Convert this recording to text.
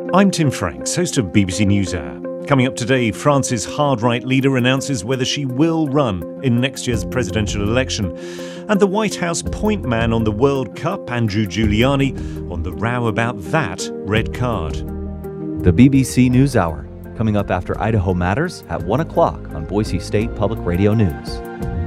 I'm Tim Franks, host of BBC NewsHour. Coming up today, France's hard-right leader announces whether she will run in next year's presidential election. And the White House point man on the World Cup, Andrew Giuliani, on the row about that red card. The BBC NewsHour, coming up after Idaho Matters at 1 o'clock on Boise State Public Radio News.